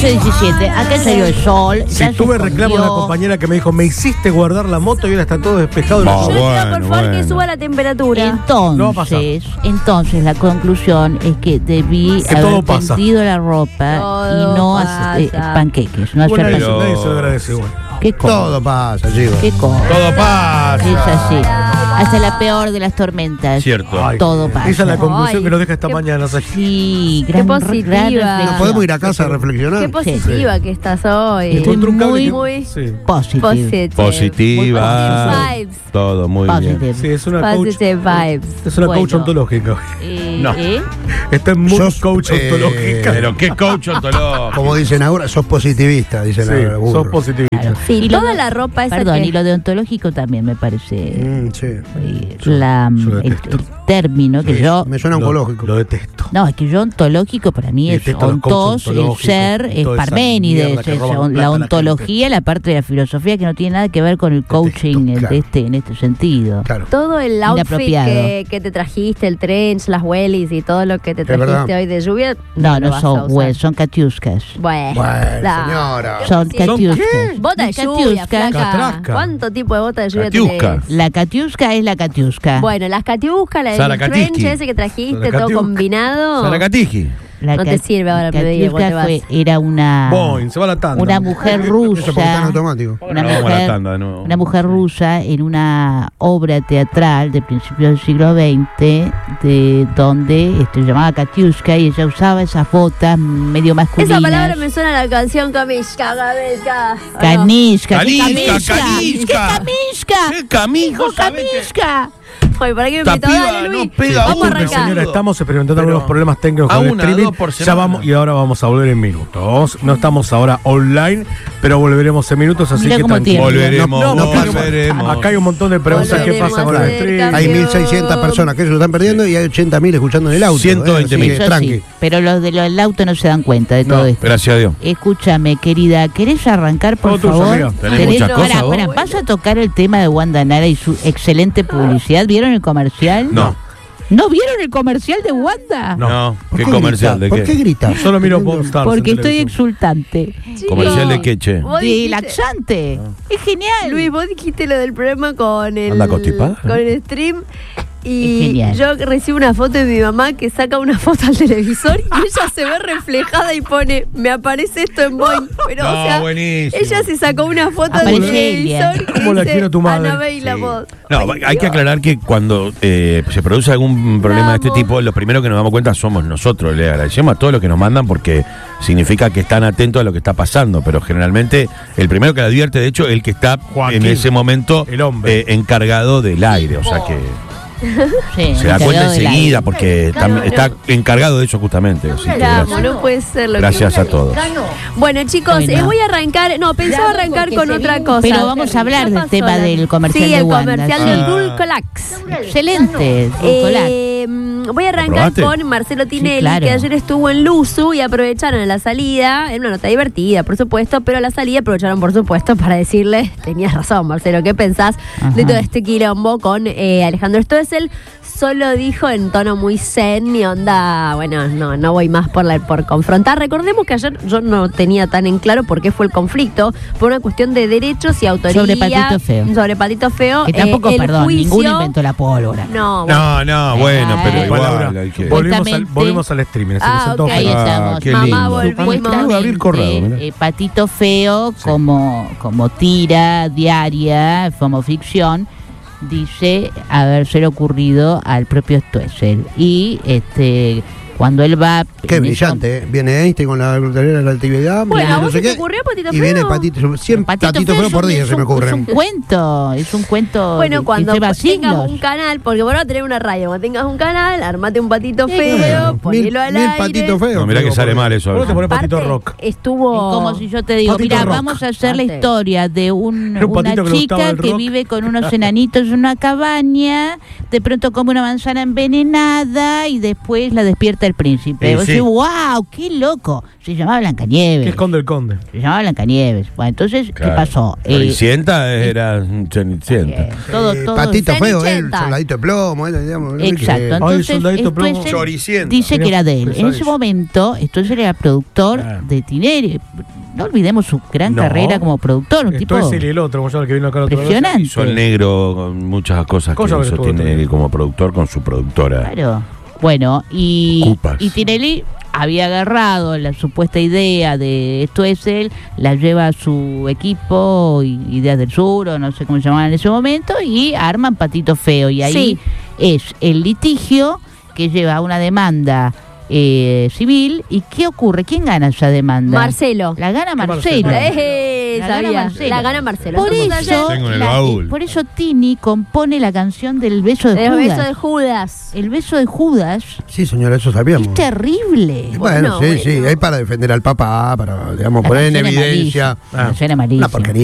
8:17, acá salió el sol. Si tuve reclamo de una compañera que me dijo, me hiciste guardar la moto y ahora está todo despejado. Oh, Yo bueno, pido por favor que bueno. suba la temperatura. No va a pasar. Entonces la conclusión es que debí Que todo haber pasa. tendido la ropa Todo y no hacer pasa. panqueques, no hacer Bueno, panqueques. nadie se lo agradece igual. ¿Qué cosa? Todo pasa, chicos. ¿Qué cosa? Todo pasa. Es así. Hasta la peor de las tormentas. Cierto. Ay, Todo pasa. Esa es la conclusión Ay, que nos deja esta qué- mañana. Sachi. Sí, Qué positiva. reflexión. ¿Nos podemos ir a casa a reflexionar? Qué positiva que estás hoy. Estoy Encontré un cable muy- que- muy Sí. Positive. positive. Positiva. Positive vibes. Todo muy bien. Positive. Sí, es una coach. Positive vibes. Es una coach Bueno. ontológica. No. Está en muy Sos, coach ontológica. Pero qué coach ontológico. Como dicen ahora, sos positivista, dicen Sí, ahora. burro. sos positivista. Claro. Sí, Y lo toda de- la ropa esa Perdón, que- y lo de ontológico también me parece Sí. yo el detesto. término que yo... Me suena oncológico. Lo detesto. No, es que yo ontológico para mí es Detesto los coaches ontos, el ontológicos, ser, es toda esa Parménides, mierda que es roban la plata a la ontología, la parte de la filosofía que no tiene nada que ver con el coaching claro. en este sentido. Claro. todo el outfit Inapropiado. que te trajiste, el trench, las wellies y todo lo que te verdad. trajiste hoy de lluvia. No, lo no vas a son usar. hues, son catiuscas. Bueno, Bueno, la- señora. Son Sí. catiuscas. Bota de lluvia, Catiuscas. flaca. Catrasca. ¿Cuánto tipo de bota de lluvia Catiusca. tenés? La catiusca es la catiusca. Bueno, las catiuscas, la Sara del trench Katiski. ese que trajiste, Sara todo Katiusca. combinado. Saracatiji. La no te sirve ahora el mediodía, vos te catiusca vas. era una Boing, se va la tanda. una mujer Eso porque está en rusa. automático. Una No, vamos a la mujer, tanda de nuevo. una mujer rusa en una obra teatral de principios del siglo XX, de donde llamaba Katiuska y ella usaba esas botas medio masculinas. Esa palabra me suena a la canción Kamishka, Kamishka. Kanishka, Kanishka, ¿qué Kanishka. Kanishka? ¿Qué camijo? Dijo Kanishka. Ay, ¿para qué me Esta invitó? piba Dale, Luis. no pega Vamos a una, arrancar. Señora, estamos experimentando Pero algunos problemas técnicos a con el una, streaming. dos por Ya semana. vamos, y ahora vamos a volver en minutos. No estamos ahora online, pero volveremos en minutos, así Mira que cómo tranquilo. tiene. Volveremos, acá volveremos. acá hay un montón de preguntas. ¿Qué Volveremos pasa con a el hacer streaming? Hay cambios. 1.600 personas que se lo están perdiendo y hay 80.000 escuchando en el auto. 120.000. Así que Eso tranqui. sí, pero los del auto no se dan cuenta de todo esto. Gracias a Dios. Escúchame, querida, ¿querés arrancar, por Todo tuyo, favor? amiga. ¿Tenés muchas cosas, vos? ¿Vas a tocar el tema de Wanda Nara y su excelente publicidad? ¿Vieron el comercial? No. ¿No vieron el comercial de Wanda? No. ¿Por ¿Qué qué comercial? grita? ¿De ¿Por qué qué? grita? Solo miro Popstars. Porque en estoy televisión. exultante. ¿Comercial de qué, che? Vos De dijiste- laxante. Es genial. Luis, vos dijiste lo del problema con el, Anda constipada. con el stream. Es Y genial. yo recibo una foto de mi mamá que saca una foto al televisor y ella se ve reflejada y pone, me aparece esto en Boeing. Pero, No, o sea, buenísimo. ella se sacó una foto del Aparece Elia. televisor y ¿Cómo la dice, quiero tu madre? Anabel la Sí. voz. No, Ay, hay que Dios. aclarar que cuando se produce algún problema de este Vamos. tipo, lo primero que nos damos cuenta somos nosotros. Le agradecemos a todos los que nos mandan porque significa que están atentos a lo que está pasando, pero generalmente el primero que le advierte, de hecho, el que está Joaquín, en ese momento el hombre. encargado del aire, o sea que Sí, se da encargado cuenta del enseguida aire. porque está encargado de eso justamente. Así que Vamos, gracias. no puede ser lo Gracias que... a todos. Bueno, chicos, Bueno. voy a arrancar. No, pensaba arrancar con otra cosa. Pero vamos a hablar del tema del comercial sí, de el Wanda. comercial sí. del Dulcolax. Excelente. Dulcolax. Voy a arrancar probaste? con Marcelo Tinelli, claro. que ayer estuvo en Luzu y aprovecharon en la salida, en una nota divertida, por supuesto, pero a la salida aprovecharon, por supuesto, para decirle, tenías razón, Marcelo, ¿qué pensás de Ajá. todo este quilombo con Alejandro Stoessel? Solo dijo en tono muy zen y onda, bueno, no voy más por confrontar. Recordemos que ayer yo no tenía tan en claro por qué fue el conflicto, por una cuestión de derechos y autoría. Sobre Patito Feo. Sobre Patito Feo. Que tampoco, el perdón, juicio- ninguno inventó la pólvora. No, bueno. No, bueno, pero Ay. igual. Laura, hay que- Justamente- volvimos al streaming. así que Ah, son todos ok. Ahí felices. estamos. qué Mamá, lindo. volvimos. Gabriel Corrado, mirá. Patito Feo, como tira diaria, como ficción, dice habérsele ocurrido al propio Stoessel. Y cuando él va... Qué en brillante, ¿eh? Viene Einstein con la teoría de la relatividad. Bueno, viene ¿a vos no sé se te qué, ocurrió Patito y Feo? viene Patito, 100 Patitos Feo por día se me Es ocurren. un cuento, Bueno, que cuando lleva tengas siglos. un canal, porque vos vas a tener una radio, cuando tengas un canal, armate un patito feo, Bueno, ponelo al mil aire. Patitos Feos. No, mirá que sale mal eso. a ¿Por qué te veces. pones Patito Aparte, Rock? Estuvo... Es como si yo te digo, Patito mira, Rock. vamos a hacer la Aparte. historia de Era un una patito que le gustaba chica el que rock. vive con unos enanitos en una cabaña, de pronto come una manzana envenenada y después la despierta está el príncipe. Sí, Vos sí. decís, wow, qué loco. Se llamaba Blancanieves. ¿Qué esconde el conde? Se llamaba Blancanieves. Bueno, entonces, Claro. ¿qué pasó? Cenicienta era Cenicienta. Todo. Patito feo, el Cenicienta. soldadito de plomo. digamos, Exacto. Ay, Entonces, soldadito esto plomo. es el- Choricienta. dice que era de él. En Pesadilla. ese momento, entonces era productor Ah. de Tinelli. No olvidemos su gran No. carrera como productor. Un Esto tipo es él y el otro, como ya el que vino acá la otra vez. impresionante. Hizo el negro con muchas cosas Cosa que que hizo tuvo Tinelli también. como productor con su productora. Claro. Bueno, y Cupas. Tinelli había agarrado la supuesta idea de Esto es él, la lleva a su equipo, Ideas del Sur, o no sé cómo se llamaban en ese momento, y arman Patito Feo. Y ahí Sí. es el litigio que lleva a una demanda civil. ¿Y qué ocurre? ¿Quién gana esa demanda? Marcelo. La gana ¿Qué Marcelo. Marcelo? La gana Sabía. Marcelo. La gana Marcelo. Por Entonces, eso, Tengo en el baúl. por eso Tini compone la canción del beso de el Judas. beso de Judas. El beso de Judas Sí, señora, eso sabíamos. es terrible. Bueno, Bueno, sí, bueno. es para defender al papá, para, digamos, La poner en canción es evidencia. malísima. La canción es malísima. Una porquería.